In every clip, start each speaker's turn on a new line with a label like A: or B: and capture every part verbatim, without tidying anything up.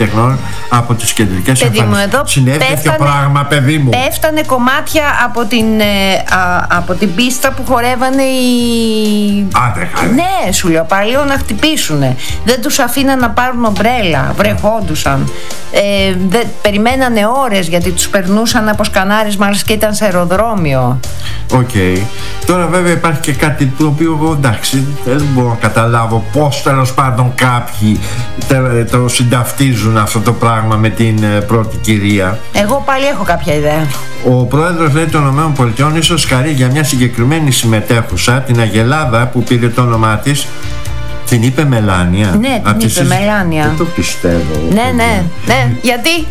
A: τεχνών από τις κεντρικές εμφανίσεις. Συνέβη τέτοιο πράγμα, παιδί μου.
B: Πέφτανε κομμάτια από την, ε, α, από την πίστα που χορεύανε οι...
A: Άντε, χάρη.
B: Ναι, σου λέω, παλιό να χτυπήσουνε. Δεν τους αφήναν να πάρουν ομπρέλα, βρεχόντουσαν. Ε, δεν, περιμένανε ώρες γιατί τους περνούσαν από σκανάρισμα και ήταν σε αεροδρόμιο.
A: Οκ. Okay. Τώρα βέβαια υπάρχει και κάτι το οποίο εγώ εντάξει δεν μπορώ να καταλάβω πώς τέλος πάντων κάποιοι το συνταυτίζουν αυτό το πράγμα με την πρώτη κυρία.
B: Εγώ πάλι έχω κάποια ιδέα.
A: Ο πρόεδρος λέει των ΗΠΑ ίσως χαρεί για μια συγκεκριμένη συμμετέχουσα, την Αγελάδα που πήρε το όνομά της. Την είπε Μελάνια.
B: Ναι, την είπε εσείς... Μελάνια.
A: Δεν το πιστεύω.
B: Ναι, ναι, ναι. Γιατί?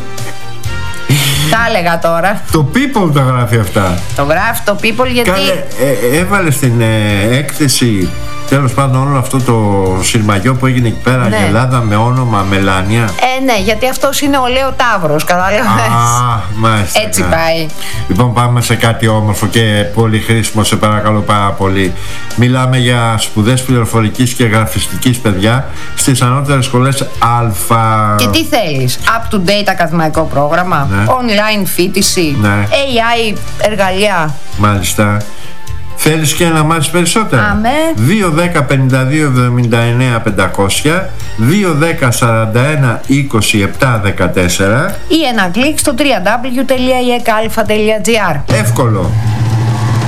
B: Τα έλεγα τώρα.
A: Το People τα γράφει αυτά.
B: Το γράφει το People γιατί...
A: Κάλε, ε, έβαλε στην ε, έκθεση τέλος πάντων όλο αυτό το σειρμαγιό που έγινε εκεί πέρα, ναι. Ελλάδα με όνομα Μελάνια.
B: Ε, ναι, γιατί αυτός είναι ο Λέο Ταύρος, κατάλαβες.
A: Α, μάλιστα.
B: Έτσι πάει.
A: Λοιπόν, πάμε σε κάτι όμορφο και πολύ χρήσιμο, σε παρακαλώ πάρα πολύ. Μιλάμε για σπουδές πληροφορικής και γραφιστικής, παιδιά, στις ανώτερες σχολές Α.
B: Και τι θέλεις? Up to date ακαδημαϊκό πρόγραμμα, ναι. Online φοιτηση, ναι. έι άι εργαλεία.
A: Μάλιστα. Θέλεις και να μάθεις περισσότερα?
B: Αμέ.
A: δύο δέκα πενήντα δύο εβδομήντα εννέα πεντακόσια, δύο δέκα σαράντα ένα είκοσι επτά δεκατέσσερα
B: ή ένα κλικ στο double-u double-u double-u τελεία ι εκ αλφα τελεία τζι άρ.
A: Εύκολο.